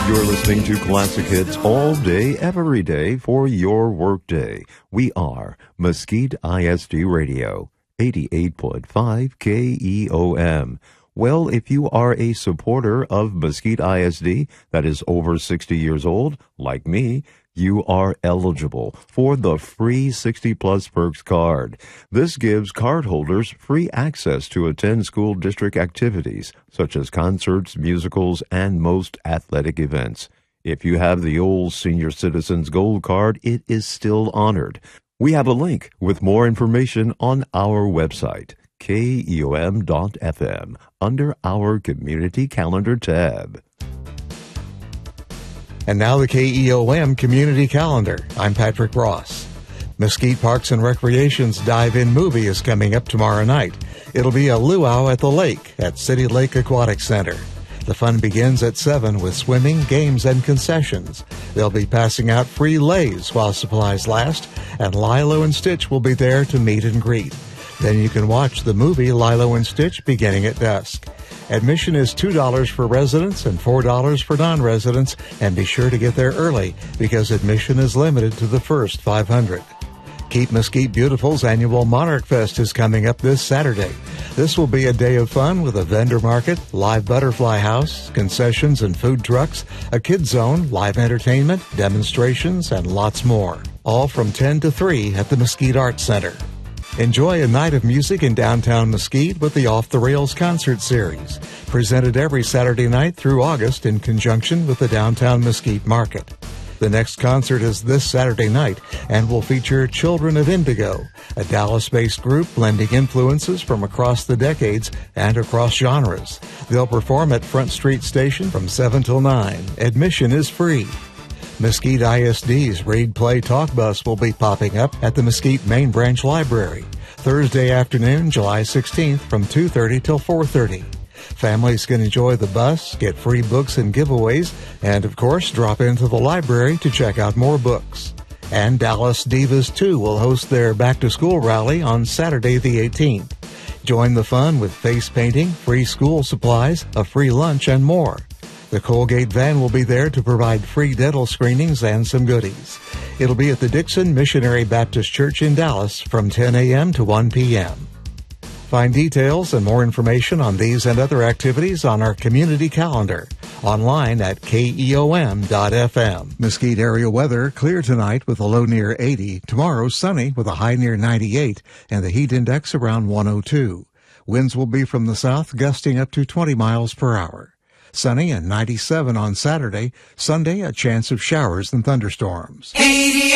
You're listening to Classic Hits all day, every day for your workday. We are Mesquite ISD Radio, 88.5 KEOM. Well, if you are a supporter of Mesquite ISD that is over 60 years old, like me, you are eligible for the free 60 Plus Perks card. This gives cardholders free access to attend school district activities, such as concerts, musicals, and most athletic events. If you have the old Senior Citizens Gold Card, it is still honored. We have a link with more information on our website, keom.fm, under our Community Calendar tab. And now the KEOM Community Calendar. I'm Patrick Ross. Mesquite Parks and Recreation's Dive-In movie is coming up tomorrow night. It'll be a luau at the lake at City Lake Aquatic Center. The fun begins at 7 with swimming, games, and concessions. They'll be passing out free leis while supplies last, and Lilo and Stitch will be there to meet and greet. Then you can watch the movie Lilo and Stitch beginning at dusk. Admission is $2 for residents and $4 for non-residents, and be sure to get there early because admission is limited to the first 500. Keep Mesquite Beautiful's annual Monarch Fest is coming up this Saturday. This will be a day of fun with a vendor market, live butterfly house, concessions and food trucks, a kids zone, live entertainment, demonstrations, and lots more. All from 10 to 3 at the Mesquite Arts Center. Enjoy a night of music in downtown Mesquite with the Off the Rails concert series, presented every Saturday night through August in conjunction with the Downtown Mesquite Market. The next concert is this Saturday night and will feature Children of Indigo, a Dallas-based group blending influences from across the decades and across genres. They'll perform at Front Street Station from 7 till 9. Admission is free. Mesquite ISD's Read Play Talk Bus will be popping up at the Mesquite Main Branch Library Thursday afternoon, July 16th from 2:30 till 4:30. Families can enjoy the bus, get free books and giveaways, and of course drop into the library to check out more books. And Dallas Divas 2 will host their back-to-school rally on Saturday the 18th. Join the fun with face painting, free school supplies, a free lunch, and more. The Colgate van will be there to provide free dental screenings and some goodies. It'll be at the Dixon Missionary Baptist Church in Dallas from 10 a.m. to 1 p.m. Find details and more information on these and other activities on our community calendar, online at keom.fm. Mesquite area weather, clear tonight with a low near 80. Tomorrow, sunny with a high near 98 and the heat index around 102. Winds will be from the south, gusting up to 20 miles per hour. Sunny and 97 on Saturday. Sunday, a chance of showers and thunderstorms.